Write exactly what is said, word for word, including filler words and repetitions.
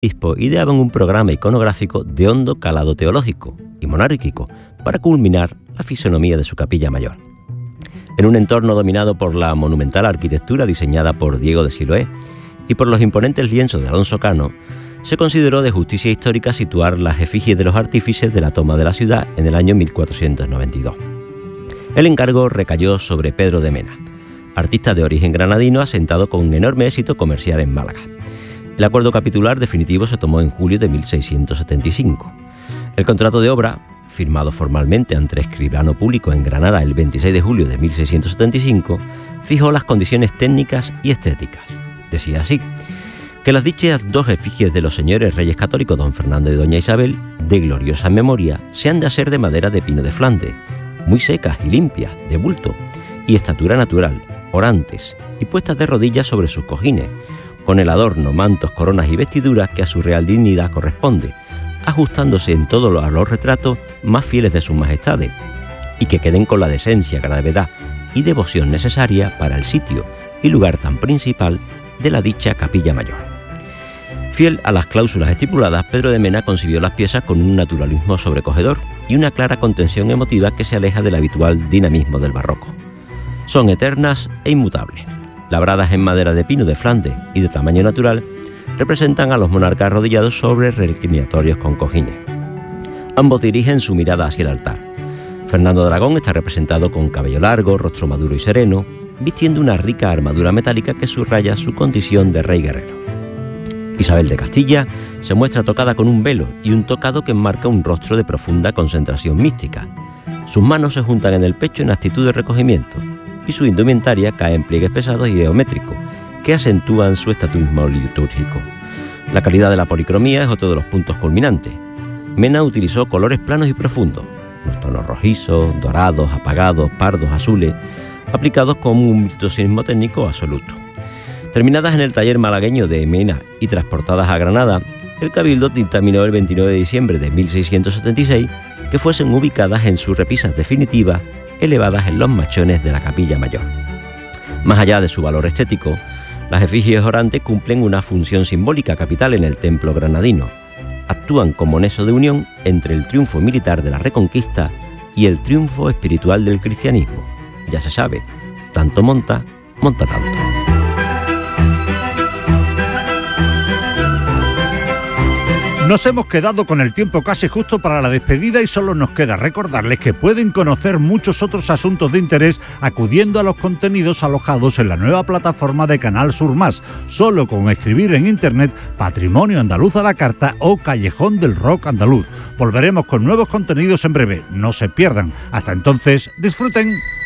obispo ideaban un programa iconográfico de hondo calado teológico y monárquico para culminar la fisonomía de su capilla mayor. En un entorno dominado por la monumental arquitectura diseñada por Diego de Siloé y por los imponentes lienzos de Alonso Cano, se consideró de justicia histórica situar las efigies de los artífices de la toma de la ciudad en el año mil cuatrocientos noventa y dos. El encargo recayó sobre Pedro de Mena, artista de origen granadino asentado con un enorme éxito comercial en Málaga. El acuerdo capitular definitivo se tomó en julio de mil seiscientos setenta y cinco. El contrato de obra, firmado formalmente ante el escribano público en Granada el veintiséis de julio de mil seiscientos setenta y cinco, fijó las condiciones técnicas y estéticas. Decía así: que las dichas dos efigies de los señores reyes católicos don Fernando y doña Isabel, de gloriosa memoria, se han de hacer de madera de pino de Flandes, muy secas y limpias, de bulto y estatura natural, orantes y puestas de rodillas sobre sus cojines, con el adorno, mantos, coronas y vestiduras que a su real dignidad corresponde, ajustándose en todo a los retratos más fieles de sus majestades, y que queden con la decencia, gravedad y devoción necesaria para el sitio y lugar tan principal de la dicha capilla mayor. Fiel a las cláusulas estipuladas, Pedro de Mena concibió las piezas con un naturalismo sobrecogedor y una clara contención emotiva que se aleja del habitual dinamismo del barroco. Son eternas e inmutables. Labradas en madera de pino de Flandes y de tamaño natural, representan a los monarcas arrodillados sobre reclinatorios con cojines. Ambos dirigen su mirada hacia el altar. Fernando de Aragón está representado con cabello largo, rostro maduro y sereno, vistiendo una rica armadura metálica que subraya su condición de rey guerrero. Isabel de Castilla se muestra tocada con un velo y un tocado que enmarca un rostro de profunda concentración mística. Sus manos se juntan en el pecho en actitud de recogimiento, y su indumentaria cae en pliegues pesados y geométricos, que acentúan su estatuismo litúrgico. La calidad de la policromía es otro de los puntos culminantes. Mena utilizó colores planos y profundos, los tonos rojizos, dorados, apagados, pardos, azules, aplicados con un virtuosismo técnico absoluto. Terminadas en el taller malagueño de Mena y transportadas a Granada, el Cabildo dictaminó el veintinueve de diciembre de mil seiscientos setenta y seis que fuesen ubicadas en sus repisas definitivas, elevadas en los machones de la capilla mayor. Más allá de su valor estético, las efigies orantes cumplen una función simbólica capital en el templo granadino. Actúan como nexo de unión entre el triunfo militar de la Reconquista y el triunfo espiritual del cristianismo. Ya se sabe, tanto monta, monta tanto. Nos hemos quedado con el tiempo casi justo para la despedida y solo nos queda recordarles que pueden conocer muchos otros asuntos de interés acudiendo a los contenidos alojados en la nueva plataforma de Canal Sur Más, solo con escribir en internet Patrimonio Andaluz a la Carta o Callejón del Rock Andaluz. Volveremos con nuevos contenidos en breve, no se pierdan. Hasta entonces, disfruten.